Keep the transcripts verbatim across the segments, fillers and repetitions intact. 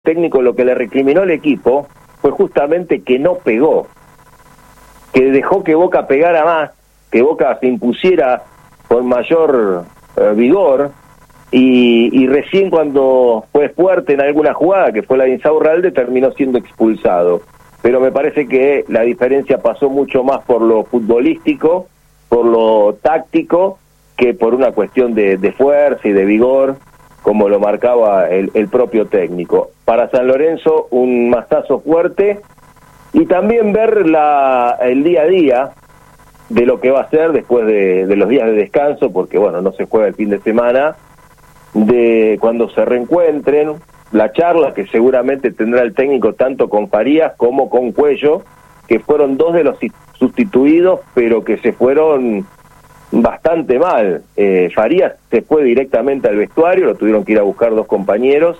técnico lo que le recriminó el equipo fue justamente que no pegó, que dejó que Boca pegara más, que Boca se impusiera con mayor eh, vigor, y, y recién cuando fue fuerte en alguna jugada, que fue la de Insaurralde, terminó siendo expulsado. Pero me parece que la diferencia pasó mucho más por lo futbolístico, por lo táctico, que por una cuestión de, de fuerza y de vigor, como lo marcaba el, el propio técnico. Para San Lorenzo, un mazazo fuerte, y también ver la, el día a día de lo que va a ser después de, de los días de descanso, porque bueno, no se juega el fin de semana, de cuando se reencuentren, la charla que seguramente tendrá el técnico tanto con Farías como con Cuello, que fueron dos de los sustituidos, pero que se fueron bastante mal. Eh, Farías se fue directamente al vestuario, lo tuvieron que ir a buscar dos compañeros,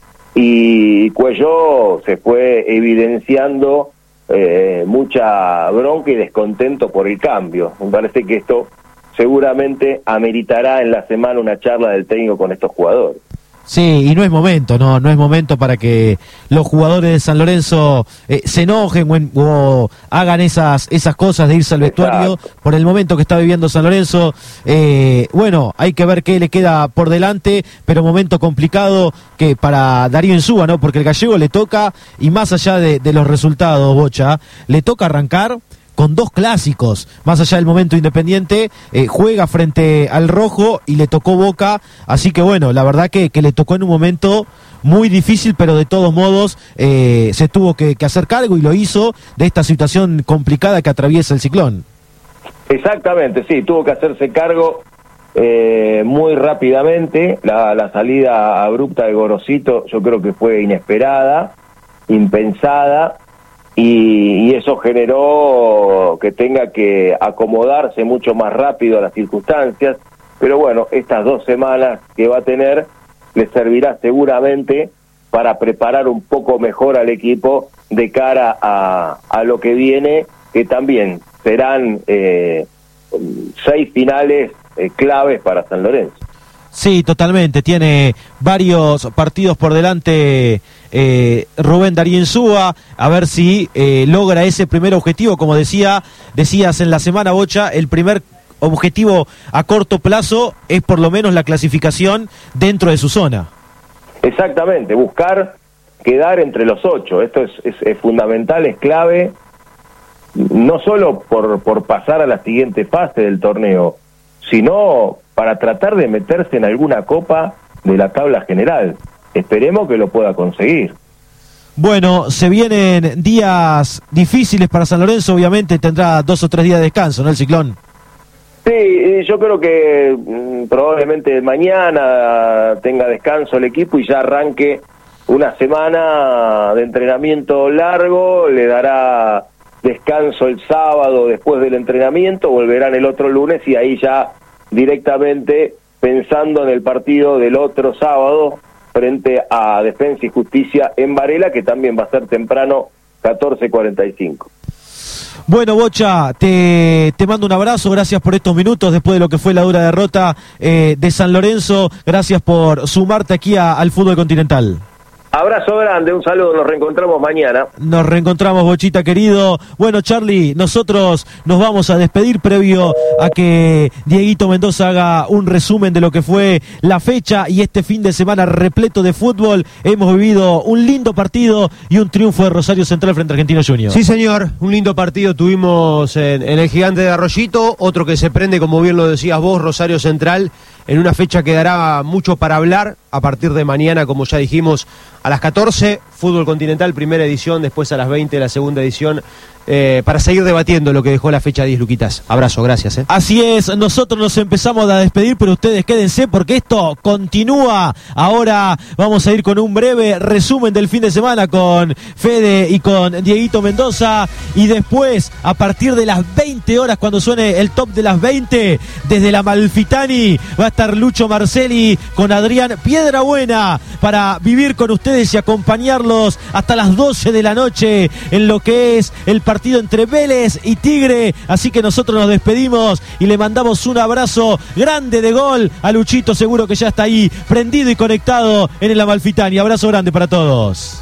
y Cuello se fue evidenciando eh, mucha bronca y descontento por el cambio. Me parece que esto seguramente ameritará en la semana una charla del técnico con estos jugadores. Sí, y no es momento, no no es momento para que los jugadores de San Lorenzo eh, se enojen o, en, o hagan esas esas cosas de irse al vestuario. Exacto. Por el momento que está viviendo San Lorenzo. Eh, bueno, hay que ver qué le queda por delante, pero momento complicado que para Darío Insúa, ¿no? Porque el gallego le toca, y más allá de, de los resultados, Bocha, le toca arrancar con dos clásicos, más allá del momento Independiente, eh, juega frente al Rojo y le tocó Boca, así que bueno, la verdad que, que le tocó en un momento muy difícil, pero de todos modos eh, se tuvo que, que hacer cargo y lo hizo de esta situación complicada que atraviesa el Ciclón. Exactamente, sí, tuvo que hacerse cargo eh, muy rápidamente. La, la salida abrupta de Gorosito yo creo que fue inesperada, impensada, Y, y eso generó que tenga que acomodarse mucho más rápido a las circunstancias, pero bueno, estas dos semanas que va a tener le servirá seguramente para preparar un poco mejor al equipo de cara a, a lo que viene, que también serán eh, seis finales eh, claves para San Lorenzo. Sí, totalmente, tiene varios partidos por delante eh, Rubén Darío Insúa, a ver si eh, logra ese primer objetivo, como decía decías en la semana, Bocha, el primer objetivo a corto plazo es por lo menos la clasificación dentro de su zona. Exactamente, buscar quedar entre los ocho, esto es, es, es fundamental, es clave, no solo por, por pasar a la siguiente fase del torneo, sino para tratar de meterse en alguna copa de la tabla general. Esperemos que lo pueda conseguir. Bueno, se vienen días difíciles para San Lorenzo, obviamente tendrá dos o tres días de descanso, ¿no, el Ciclón? Sí, yo creo que mmm, probablemente mañana tenga descanso el equipo y ya arranque una semana de entrenamiento largo, le dará descanso el sábado después del entrenamiento, volverán el otro lunes y ahí ya directamente pensando en el partido del otro sábado frente a Defensa y Justicia en Varela, que también va a ser temprano, catorce cuarenta y cinco. Bueno, Bocha, te, te mando un abrazo, gracias por estos minutos después de lo que fue la dura derrota eh, de San Lorenzo, gracias por sumarte aquí a, al fútbol continental. Abrazo grande, un saludo, nos reencontramos mañana. Nos reencontramos, Bochita querido. Bueno, Charlie, nosotros nos vamos a despedir previo a que Dieguito Mendoza haga un resumen de lo que fue la fecha y este fin de semana repleto de fútbol. Hemos vivido un lindo partido y un triunfo de Rosario Central frente a Argentino Junior. Sí, señor, un lindo partido tuvimos en, en el Gigante de Arroyito, otro que se prende, como bien lo decías vos, Rosario Central, en una fecha que dará mucho para hablar a partir de mañana, como ya dijimos, a las catorce, Fútbol Continental, primera edición, después a las veinte, la segunda edición, eh, para seguir debatiendo lo que dejó la fecha diez, Luquitas. Abrazo, gracias. Eh. Así es, nosotros nos empezamos a despedir, pero ustedes quédense porque esto continúa. Ahora vamos a ir con un breve resumen del fin de semana con Fede y con Dieguito Mendoza, y después, a partir de las veinte horas, cuando suene el top de las veinte, desde la Malfitani, va a estar Lucho Marcelli con Adrián Piedrabuena para vivir con ustedes y acompañarlos acompañarlos hasta las doce de la noche en lo que es el partido entre Vélez y Tigre. Así que nosotros nos despedimos y le mandamos un abrazo grande de gol a Luchito, seguro que ya está ahí prendido y conectado en el Amalfitani. Abrazo grande para todos.